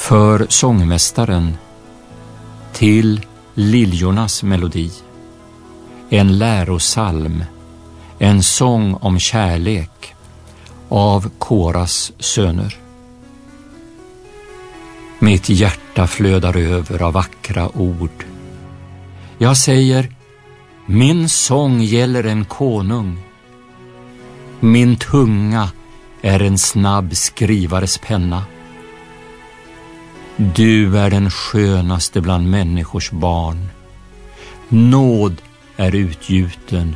För sångmästaren, till liljornas melodi, en lärosalm, en sång om kärlek av Koras söner. Mitt hjärta flödar över av vackra ord. Jag säger, min sång gäller en konung. Min tunga är en snabb skrivares penna. Du är den skönaste bland människors barn. Nåd är utgjuten